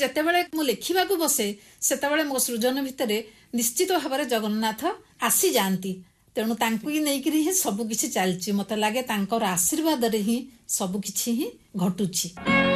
ଯେତେବେଳେ ମୁଁ ଲେଖିବାକୁ ବସେ ସେତେବେଳେ ମୋ ସୃଜନ ଭିତରେ ନିଶ୍ଚିତ ଭାବରେ ଜଗନ୍ନାଥ ଆସି ଯାଆନ୍ତି। ତେଣୁ ତାଙ୍କୁ ହିଁ ନେଇକରି ହିଁ ସବୁକିଛି ଚାଲିଛି। ମତେ ଲାଗେ ତାଙ୍କର ଆଶୀର୍ବାଦରେ ହିଁ ସବୁକିଛି ହିଁ ଘଟୁଛି।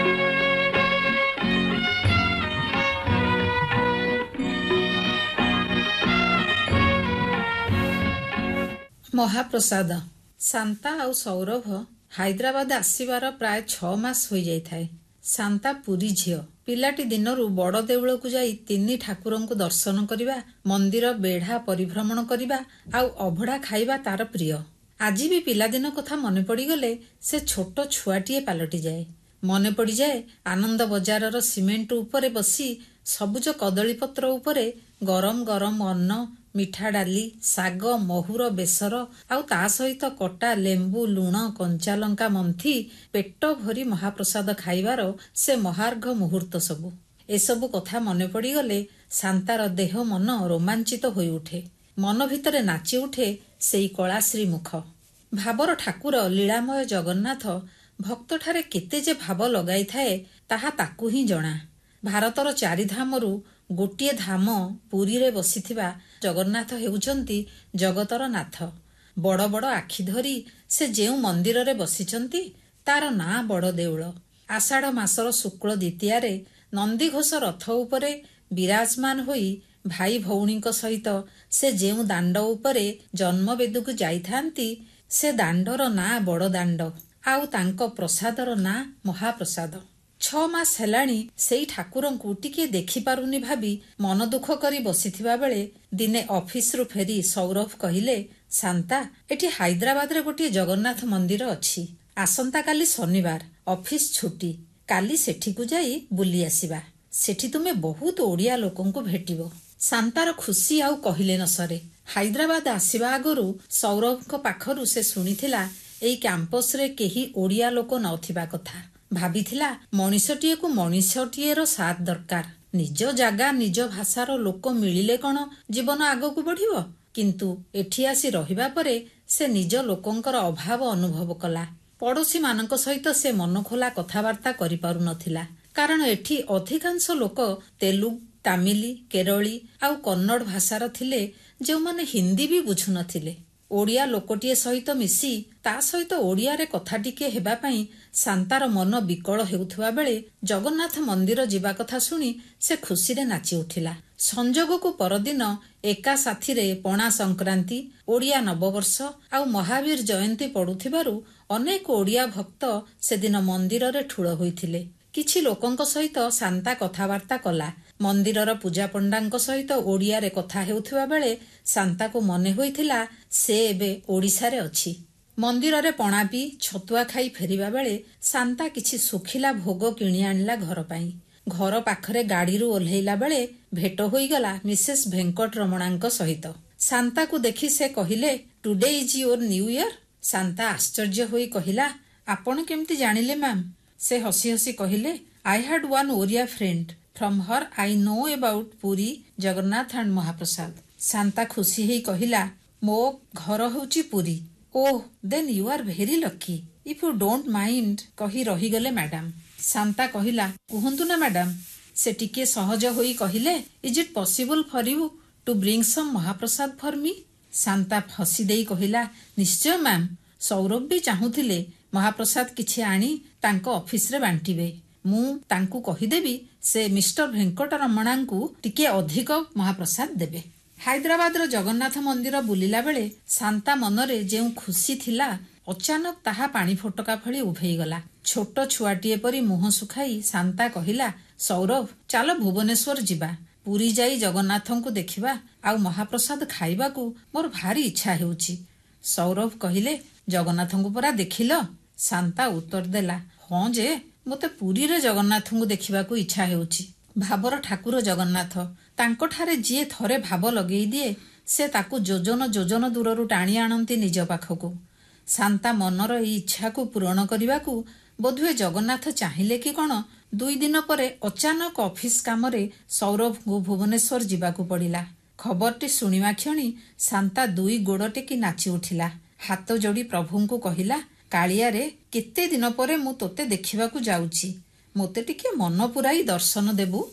ମହାପ୍ରସାଦ। ଶାନ୍ତା ଆଉ ସୌରଭ ହାଇଦ୍ରାବାଦ ଆସିବାର ପ୍ରାୟ 6 ମାସ ହୋଇଯାଇଥାଏ। ଶାନ୍ତା ପୁରୀ ଝିଅ। ପିଲାଟି ଦିନରୁ ବଡ଼ ଦେଉଳକୁ ଯାଇ 3 ଠାକୁରଙ୍କୁ ଦର୍ଶନ କରିବା, ମନ୍ଦିର ବେଢ଼ା ପରିଭ୍ରମଣ କରିବା ଆଉ ଅଭଡ଼ା ଖାଇବା ତାର ପ୍ରିୟ। ଆଜି ବି ପିଲାଦିନ କଥା ମନେ ପଡ଼ିଗଲେ ସେ ଛୋଟ ଛୁଆଟିଏ ପାଲଟିଯାଏ। ମନେ ପଡ଼ିଯାଏ ଆନନ୍ଦ ବଜାରର ସିମେଣ୍ଟ ଉପରେ ବସି ସବୁଜ କଦଳୀପତ୍ର ଉପରେ ଗରମ ଗରମ ଅନ୍ନ, ମିଠା ଡାଲି, ଶାଗ, ମହୁର ବେସର ଆଉ ତା ସହିତ କଟା ଲେମ୍ବୁ, ଲୁଣ, କଞ୍ଚାଲଙ୍କା ମନ୍ଥି ପେଟ ଭରି ମହାପ୍ରସାଦ ଖାଇବାର ସେ ମହାର୍ଘ ମୁହୂର୍ତ୍ତ ସବୁ। ଏସବୁ କଥା ମନେ ପଡ଼ିଗଲେ ଶାନ୍ତାର ଦେହ ମନ ରୋମାଞ୍ଚିତ ହୋଇଉଠେ। ମନ ଭିତରେ ନାଚି ଉଠେ ସେଇ କଳାଶ୍ରୀ ମୁଖ। ଭାବର ଠାକୁର ଲୀଳାମୟ ଜଗନ୍ନାଥ ଭକ୍ତଠାରେ କେତେ ଯେ ଭାବ ଲଗାଇଥାଏ ତାହା ତାକୁ ହିଁ ଜଣା। ଭାରତର 4 ଧାମରୁ ଗୋଟିଏ ଧାମ ପୁରୀରେ ବସିଥିବା ଜଗନ୍ନାଥ ହେଉଛନ୍ତି ଜଗତର ନାଥ। ବଡ଼ ବଡ଼ ଆଖି ଧରି ସେ ଯେଉଁ ମନ୍ଦିରରେ ବସିଛନ୍ତି ତାର ନାଁ ବଡ଼ ଦେଉଳ। ଆଷାଢ଼ ମାସର ଶୁକ୍ଳ ଦ୍ୱିତୀୟାରେ ନନ୍ଦିଘୋଷ ରଥ ଉପରେ ବିରାଜମାନ ହୋଇ ଭାଇ ଭଉଣୀଙ୍କ ସହିତ ସେ ଯେଉଁ ଦାଣ୍ଡ ଉପରେ ଜନ୍ମବେଦକୁ ଯାଇଥାନ୍ତି ସେ ଦାଣ୍ଡର ନାଁ ବଡ଼ ଦାଣ୍ଡ, ଆଉ ତାଙ୍କ ପ୍ରସାଦର ନାଁ ମହାପ୍ରସାଦ। 6 ମାସ ହେଲାଣି ସେଇ ଠାକୁରଙ୍କୁ ଟିକିଏ ଦେଖିପାରୁନି ଭାବି ମନ ଦୁଃଖ କରି ବସିଥିବା ବେଳେ ଦିନେ ଅଫିସରୁ ଫେରି ସୌରଭ କହିଲେ, ଶାନ୍ତା, ଏଠି ହାଇଦ୍ରାବାଦରେ ଗୋଟିଏ ଜଗନ୍ନାଥ ମନ୍ଦିର ଅଛି। ଆସନ୍ତାକାଲି ଶନିବାର, ଅଫିସ ଛୁଟି। କାଲି ସେଠିକୁ ଯାଇ ବୁଲି ଆସିବା। ସେଠି ତୁମେ ବହୁତ ଓଡ଼ିଆ ଲୋକଙ୍କୁ ଭେଟିବ। ଶାନ୍ତାର ଖୁସି ଆଉ କହିଲେ ନ ସରେ। ହାଇଦ୍ରାବାଦ ଆସିବା ଆଗରୁ ସୌରଭଙ୍କ ପାଖରୁ ସେ ଶୁଣିଥିଲା ଏଇ କ୍ୟାମ୍ପସରେ କେହି ଓଡ଼ିଆ ଲୋକ ନଥିବା କଥା। ଭାବିଥିଲା ମଣିଷଟିଏକୁ ମଣିଷଟିଏର ସାଥ ଦରକାର। ନିଜ ଜାଗା ନିଜ ଭାଷାର ଲୋକ ମିଳିଲେ କଣ ଜୀବନ ଆଗକୁ ବଢିବ? କିନ୍ତୁ ଏଠି ଆସି ରହିବା ପରେ ସେ ନିଜ ଲୋକଙ୍କର ଅଭାବ ଅନୁଭବ କଲା। ପଡ଼ୋଶୀମାନଙ୍କ ସହିତ ସେ ମନଖୋଲା କଥାବାର୍ତ୍ତା କରିପାରୁନଥିଲା। କାରଣ ଏଠି ଅଧିକାଂଶ ଲୋକ ତେଲୁଗୁ, ତାମିଲ, କେରଳୀ ଆଉ କନ୍ନଡ଼ ଭାଷାର ଥିଲେ, ଯେଉଁମାନେ ହିନ୍ଦୀ ବି ବୁଝୁନଥିଲେ। ଓଡ଼ିଆ ଲୋକଟିଏ ସହିତ ମିଶି ତା ସହିତ ଓଡ଼ିଆରେ କଥା ଟିକିଏ ହେବା ପାଇଁ ଶାନ୍ତାର ମନ ବିକଳ ହେଉଥିବା ବେଳେ ଜଗନ୍ନାଥ ମନ୍ଦିର ଯିବା କଥା ଶୁଣି ସେ ଖୁସିରେ ନାଚି ଉଠିଲା। ସଂଯୋଗକୁ ପରଦିନ ଏକା ସାଥିରେ ପଣା ସଂକ୍ରାନ୍ତି, ଓଡ଼ିଆ ନବବର୍ଷ ଆଉ ମହାବୀର ଜୟନ୍ତୀ ପଡୁଥିବାରୁ ଅନେକ ଓଡ଼ିଆ ଭକ୍ତ ସେଦିନ ମନ୍ଦିରରେ ଠୁଳ ହୋଇଥିଲେ। କିଛି ଲୋକଙ୍କ ସହିତ ଶାନ୍ତା କଥାବାର୍ତ୍ତା କଲା। ମନ୍ଦିରର ପୂଜା ପଣ୍ଡାଙ୍କ ସହିତ ଓଡ଼ିଆରେ କଥା ହେଉଥିବା ବେଳେ ଶାନ୍ତାକୁ ମନେ ହୋଇଥିଲା ସେ ଏବେ ଓଡ଼ିଶାରେ ଅଛି। ମନ୍ଦିରରେ ପଣା ପିଇ ଛତୁଆ ଖାଇ ଫେରିବା ବେଳେ ଶାନ୍ତା କିଛି ଶୁଖିଲା ଭୋଗ କିଣି ଆଣିଲା ଘର ପାଇଁ। ଘର ପାଖରେ ଗାଡ଼ିରୁ ଓହ୍ଲେଇଲା ବେଳେ ଭେଟ ହୋଇଗଲା ମିସେସ୍ ଭେଙ୍କଟରମଣାଙ୍କ ସହିତ। ଶାନ୍ତାକୁ ଦେଖି ସେ କହିଲେ, today is your new year? Shanta ଆଶ୍ଚର୍ଯ୍ୟ ହୋଇ କହିଲା, ଆପଣ କେମିତି ଜାଣିଲେ ମ୍ୟାମ୍? ସେ ହସି ହସି କହିଲେ, I had one Oriya friend. From Har I no about Puri, Jagannath and ମହାପ୍ରସାଦ। ଶାନ୍ତା ଖୁସି ହେଇ କହିଲା, ମୋ ଘର ହେଉଛି ପୁରୀ। ଓଃ, ଦେନ୍ you R very lucky. If you don't mind, କହି ରହିଗଲେ ମ୍ୟାଡାମ। ଶାନ୍ତା କହିଲା, କୁହନ୍ତୁ ନା ମ୍ୟାଡାମ। ସେ ଟିକିଏ ସହଜ ହୋଇ କହିଲେ, is it possible for you two bring ସମ୍ ମହାପ୍ରସାଦ ଫର୍ ମି? ଶାନ୍ତା ହସି ଦେଇ କହିଲା, ନିଶ୍ଚୟ ମ୍ୟାମ୍। ସୌରଭ ବି ଚାହୁଁଥିଲେ ମହାପ୍ରସାଦ କିଛି ଆଣି ତାଙ୍କ ଅଫିସରେ ବାଣ୍ଟିବେ। ମୁଁ ତାଙ୍କୁ କହିଦେବି ସେ ମିଷ୍ଟର ଭେଙ୍କଟରମଣାଙ୍କୁ ଟିକେ ଅଧିକ ମହାପ୍ରସାଦ ଦେବେ। ହାଇଦ୍ରାବାଦର ଜଗନ୍ନାଥ ମନ୍ଦିର ବୁଲିଲା ବେଳେ ଶାନ୍ତା ମନରେ ଯେଉଁ ଖୁସି ଥିଲା ଅଚାନକ ତାହା ପାଣି ଫୋଟକା ଭଳି ଉଭେଇଗଲା। ଛୋଟ ଛୁଆଟିଏ ପରି ମୁହଁ ଶୁଖାଇ ଶାନ୍ତା କହିଲା, ସୌରଭ, ଚାଲ ଭୁବନେଶ୍ୱର ଯିବା। ପୁରୀ ଯାଇ ଜଗନ୍ନାଥଙ୍କୁ ଦେଖିବା ଆଉ ମହାପ୍ରସାଦ ଖାଇବାକୁ ମୋର ଭାରି ଇଚ୍ଛା ହେଉଛି। ସୌରଭ କହିଲେ, ଜଗନ୍ନାଥଙ୍କୁ ପରା ଦେଖିଲ? ଶାନ୍ତା ଉତ୍ତର ଦେଲା, ହଁ ଯେ, ମୋତେ ପୁରୀରେ ଜଗନ୍ନାଥଙ୍କୁ ଦେଖିବାକୁ ଇଚ୍ଛା ହେଉଛି। ଭାବର ଠାକୁର ଜଗନ୍ନାଥ। ତାଙ୍କଠାରେ ଯିଏ ଥରେ ଭାବ ଲଗେଇ ଦିଏ ସେ ତାକୁ ଯୋଜନ ଯୋଜନ ଦୂରରୁ ଟାଣି ଆଣନ୍ତି ନିଜ ପାଖକୁ। ଶାନ୍ତା ମନର ଏଇ ଇଚ୍ଛାକୁ ପୂରଣ କରିବାକୁ ବୋଧହୁଏ ଜଗନ୍ନାଥ ଚାହିଁଲେ କି କଣ 2 ଦିନ ପରେ ଅଚାନକ ଅଫିସ କାମରେ ସୌରଭଙ୍କୁ ଭୁବନେଶ୍ୱର ଯିବାକୁ ପଡ଼ିଲା। ଖବରଟି ଶୁଣିବା କ୍ଷଣି ଶାନ୍ତା 2 ଗୋଡ଼ ଟେକି ନାଚି ଉଠିଲା। ହାତ ଯୋଡ଼ି ପ୍ରଭୁଙ୍କୁ କହିଲା, କାଳିଆରେ, କେତେ ଦିନ ପରେ ମୁଁ ତୋତେ ଦେଖିବାକୁ ଯାଉଛି। ମୋତେ ଟିକେ ମନ ପୁରାଇ ଦର୍ଶନ ଦେବୁ।